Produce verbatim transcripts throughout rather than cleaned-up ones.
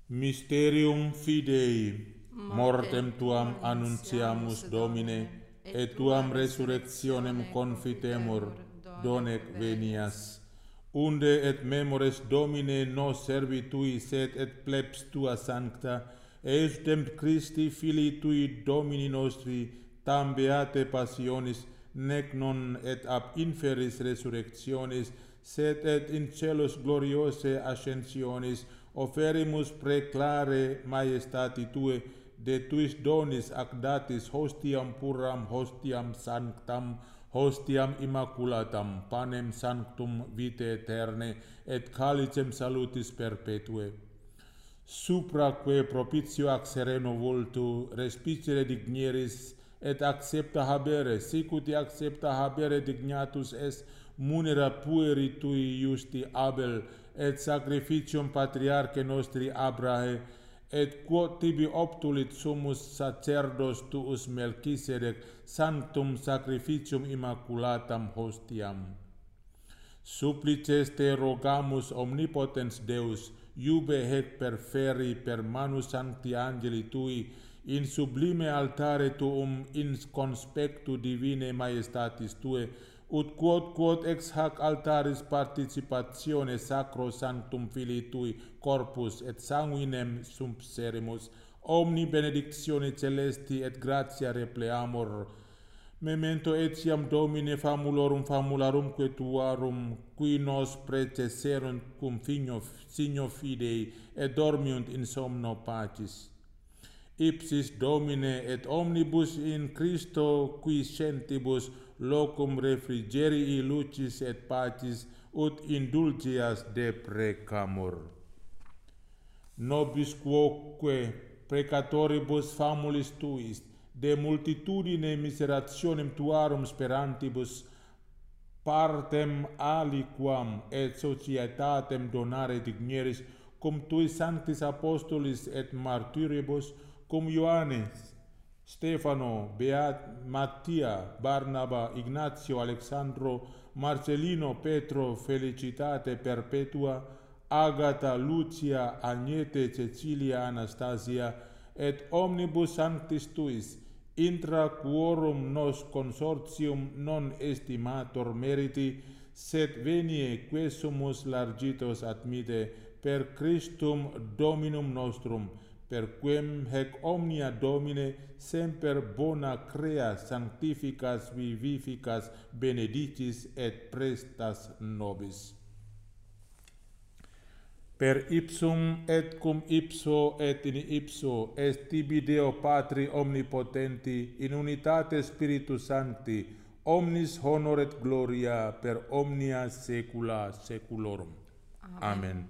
Mysterium Fidei, mortem tuam annunciamus Domine, et tuam resurrectionem confitemur, donec venias. Unde et memores Domine nos servitui sed et plebs tua sancta, eustem Christi Filii tui Domini nostri, tam beate passionis, nec non et ab inferis resurrectionis, sed et in celos gloriose ascensionis, oferimus preclare majestati tue, de tuis donis ac datis hostiam puram, hostiam sanctam, hostiam immaculatam, panem sanctum vitae aeterne, et calicem salutis perpetue. Supraque propitio ac sereno vultu, respicere dignieris, et accepta habere, sicut accepta habere dignatus est munera pueri tui justi Abel, et sacrificium patriarche nostri Abrahe, et quod tibi obtulit sumus sacerdos tuus Melchisedec sanctum sacrificium immaculatam hostiam. Supplices te rogamus omnipotens Deus, iube hec perferi per manus sancti angeli tui, in sublime altare tuum in conspectu divine majestatis tue, ut quod quod ex hac altaris participatione sacro sanctum Filii tui corpus et sanguinem subserimus, omni benedictione celesti et gratia repleamur. Memento etiam Domine famulorum famularum tuarum, qui nos predecerunt cum figno, signo fidei, et dormiunt in somno pacis. Ipsis Domine et omnibus in Christo quiescentibus locum refrigerii lucis et pacis ut indulgias deprecamur. Nobis quoque precatoribus famulis tuis, de multitudine miserationem tuarum sperantibus, partem aliquam et societatem donare digneris, cum tui sanctis apostolis et martyribus, cum Ioannes, Stefano, Beat, Mattia, Barnaba, Ignatio, Alexandro, Marcelino, Petro, Felicitate perpetua, Agata, Lucia, Agnete, Cecilia, Anastasia, et omnibus sanctis tuis, intra quorum nos consortium non estimator meriti, sed venie quesumus largitos admite per Christum Dominum nostrum, per quem hec omnia Domine semper bona crea sanctificas vivificas benedicis et prestas nobis. Per ipsum et cum ipso et in ipso est tibi Deo Patri omnipotenti in unitate Spiritus Sancti omnis honor et gloria per omnia saecula saeculorum. Amen. Amen.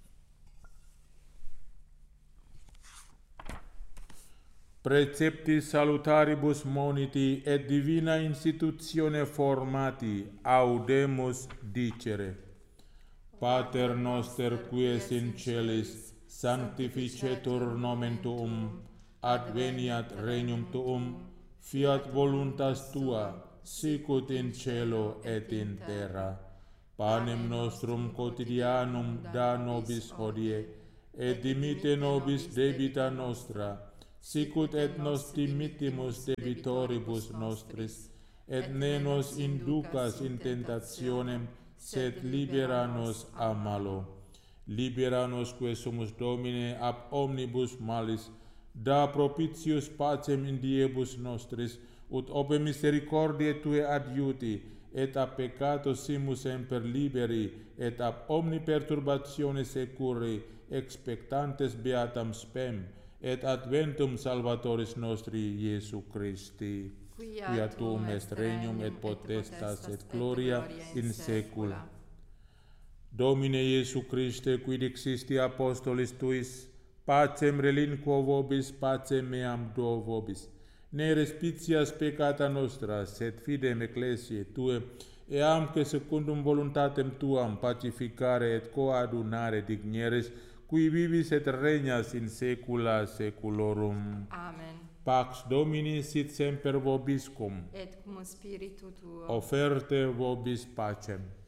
Preceptis salutaribus moniti et divina institutione formati audemus dicere. Pater noster qui es in celis, sanctificetur nomen tuum, adveniat regnum tuum, fiat voluntas tua, sicut in cielo et in terra. Panem nostrum quotidianum da nobis hodie, et dimitte nobis debita nostra, sicut et nos dimittimus debitoribus nostris, et ne nos inducas in tentationem, sed libera nos a malo. Libera nos que sumus Domine ab omnibus malis, da propitius pacem in diebus nostris, ut ope misericordiae tue adiuti, et ab peccato simus semper liberi, et ab omni perturbatione securi, expectantes beatam spem, et adventum Salvatoris nostri Iesu Christi, quia tuum est regnum et potestas et gloria in saecula. Domine Iesu Christe, qui dixisti apostolis tuis, pacem relinquo vobis, pacem meam do vobis. Ne respicias peccata nostra, sed fidem ecclesiae tue, eamque secundum voluntatem tuam pacificare et coadunare digneris, qui vivis et regnas in saecula saeculorum. Amen. Pax Domini sit semper vobiscum. Et cum spiritu tuo. Offerte vobis pacem.